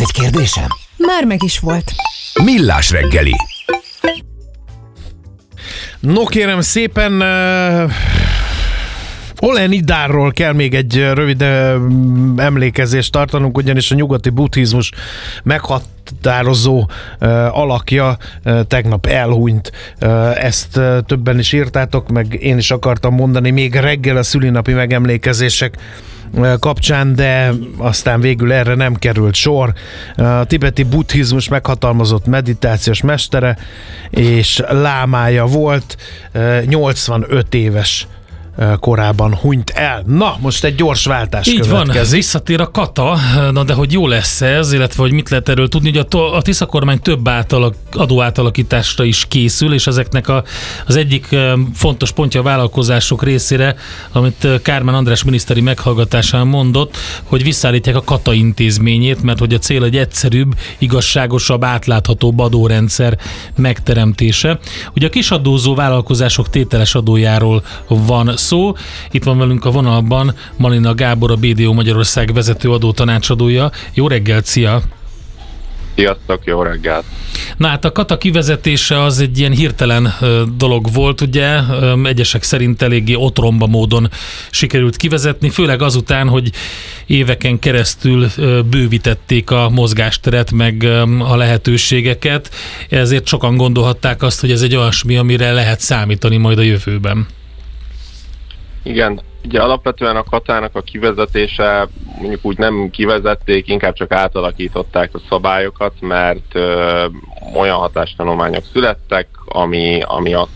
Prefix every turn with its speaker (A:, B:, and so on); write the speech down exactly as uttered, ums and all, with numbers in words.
A: egy kérdésem?
B: Már meg is volt.
A: Millás reggeli.
C: No kérem szépen, uh, Olen Idárról kell még egy rövid uh, emlékezést tartanunk, ugyanis a nyugati buddhizmus meghatározó uh, alakja uh, tegnap elhunyt. Uh, ezt uh, többen is írtátok, meg én is akartam mondani még reggel a szülinapi megemlékezések kapcsán, de aztán végül erre nem került sor. A tibeti buddhizmus meghatalmazott meditációs mestere és lámája volt, nyolcvanöt éves korában hunyt el. Na, most egy gyors váltás
D: Így
C: következik.
D: van, visszatér a kata, na de hogy jó lesz ez, illetve hogy mit lehet erről tudni, hogy a, a Tisza kormány több átalak, adóátalakításra is készül, és ezeknek a, az egyik fontos pontja a vállalkozások részére, amit Kármán András miniszteri meghallgatásán mondott, hogy visszaállítják a kata intézményét, mert hogy a cél egy egyszerűbb, igazságosabb, átláthatóbb adórendszer megteremtése. Ugye a kisadózó vállalkozások tételes adójáról van szó. Itt van velünk a vonalban Malina Gábor, a bé dé o Magyarország vezető adótanácsadója. Jó reggelt, szia!
E: Sziasztok, jó reggelt!
D: Na hát a kata kivezetése az egy ilyen hirtelen ö, dolog volt, ugye, ö, egyesek szerint eléggé otromba módon sikerült kivezetni, főleg azután, hogy éveken keresztül ö, bővítették a mozgásteret, meg ö, a lehetőségeket, ezért sokan gondolhatták azt, hogy ez egy olyasmi, amire lehet számítani majd a jövőben.
E: Igen, ugye alapvetően a katának a kivezetése, mondjuk úgy nem kivezették, inkább csak átalakították a szabályokat, mert ö, olyan hatástanulmányok születtek, ami, ami azt